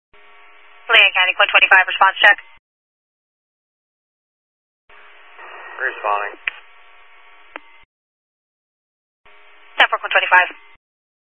Leon County, 125, response check. Responding. 10-4, 125.